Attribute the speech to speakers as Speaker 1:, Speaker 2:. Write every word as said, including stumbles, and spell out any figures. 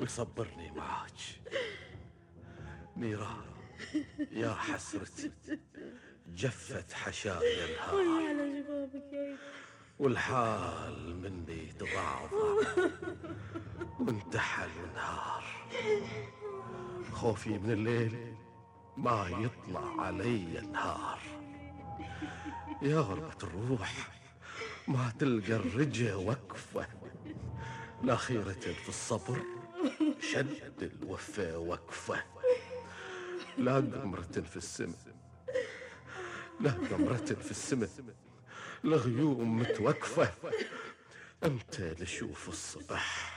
Speaker 1: ويصبرني معاك. نيران يا حسرتي، جفت حشايا النهار
Speaker 2: على جبابك يا
Speaker 1: والحال مني تضعضع وانتحل النهار. خوفي من الليل ما يطلع علي النهار. يا غربة الروح ما تلقى الرجا وقفة، لا خيرة في الصبر شد الوفا وقفة. لا قمرة في السماء، لا قمرة في السماء، الغيوم متوقفة. أنت لشوف الصبح